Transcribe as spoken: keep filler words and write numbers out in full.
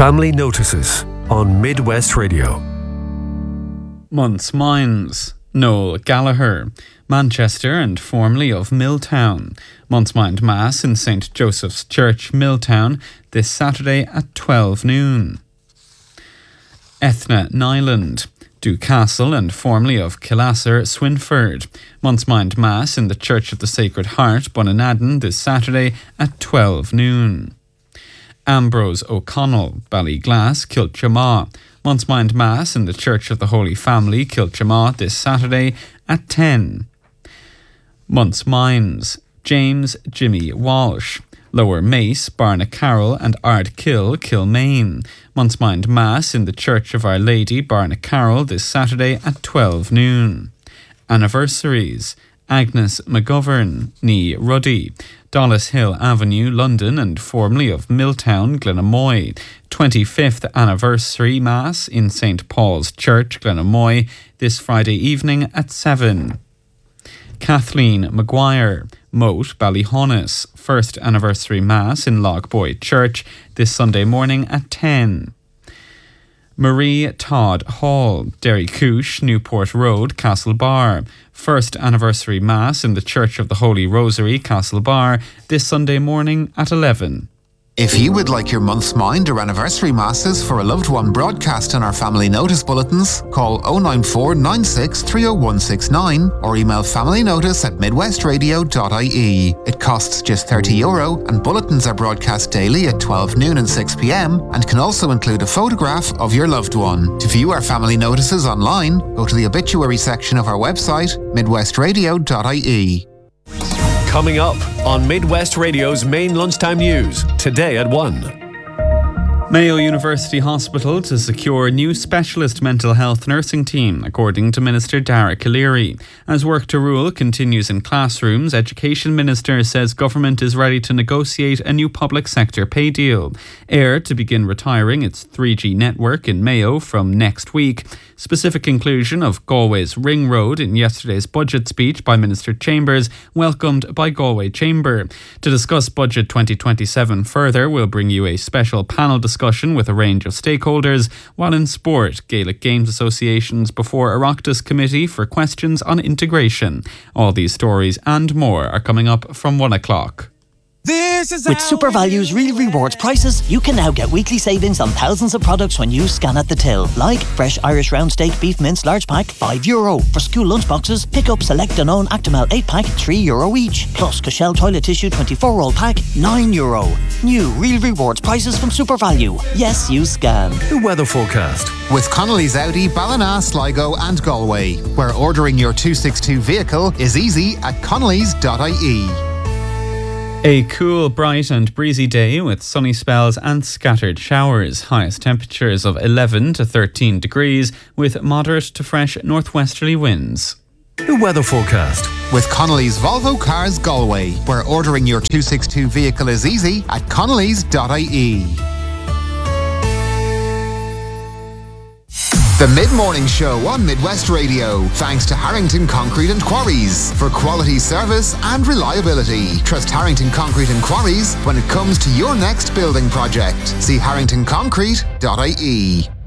Family Notices on Midwest Radio. Month's Minds. Noel Gallagher, Manchester and formerly of Milltown. Month's Mind Mass in Saint Joseph's Church, Milltown, this Saturday at twelve noon. Ethna Nyland, Ducastle and formerly of Killasser, Swinford. Month's Mind Mass in the Church of the Sacred Heart, Bunanadden, this Saturday at twelve noon. Ambrose O'Connell, Ballyglass, Kilchamaw. Month's Mind Mass in the Church of the Holy Family, Kilchamaw, this Saturday at ten. Month's Minds. James Jimmy Walsh, Lower Mace, Barnacarroll and Ardkill, Kilmaine. Month's Mind Mass in the Church of Our Lady, Barnacarroll, this Saturday at twelve noon. Anniversaries. Agnes McGovern, Nee Ruddy, Dollis Hill Avenue, London and formerly of Milltown, Glenamoy. twenty-fifth Anniversary Mass in Saint Paul's Church, Glenamoy, this Friday evening at seven. Kathleen Maguire, Moat, Ballyhonus, First Anniversary Mass in Lochboy Church, this Sunday morning at ten. Marie Todd Hall, Derrycoosh, Newport Road, Castlebar. First Anniversary Mass in the Church of the Holy Rosary, Castlebar, this Sunday morning at eleven. If you would like your month's mind or anniversary masses for a loved one broadcast on our family notice bulletins, call oh nine four nine six three oh one six nine or email familynotice at midwestradio dot I E. It costs just thirty euro and bulletins are broadcast daily at twelve noon and six p.m. and can also include a photograph of your loved one. To view our family notices online, go to the obituary section of our website, midwestradio dot I E. Coming up on Midwest Radio's main lunchtime news, today at one. Mayo University Hospital to secure new specialist mental health nursing team, according to Minister Dara Calleary. As work to rule continues in classrooms, Education Minister says government is ready to negotiate a new public sector pay deal. Air to begin retiring its three G network in Mayo from next week. Specific inclusion of Galway's Ring Road in yesterday's budget speech by Minister Chambers, welcomed by Galway Chamber. To discuss Budget twenty twenty-seven further, we'll bring you a special panel discussion with a range of stakeholders, while in sport, Gaelic Games Associations before Oireachtas Committee for questions on integration. All these stories and more are coming up from one o'clock. With SuperValue's Real Rewards prices, you can now get weekly savings on thousands of products when you scan at the till. Like fresh Irish round steak beef mince large pack, five euro. For school lunchboxes, pick up select Danone Actimel eight pack, three euro each. Plus Cashel toilet tissue twenty-four roll pack, nine euro. New Real Rewards prices from SuperValue. Yes, you scan. The weather forecast. With Connolly's Audi, Ballina, Sligo and Galway, where ordering your two sixty-two vehicle is easy at connellys dot I E. A cool, bright and breezy day with sunny spells and scattered showers. Highest temperatures of eleven to thirteen degrees with moderate to fresh northwesterly winds. The weather forecast. With Connolly's Volvo Cars Galway, where ordering your two sixty-two vehicle is easy at connellys dot I E. The Mid-Morning Show on Midwest Radio, thanks to Harrington Concrete and Quarries. For quality service and reliability, trust Harrington Concrete and Quarries when it comes to your next building project. See harrington concrete dot I E.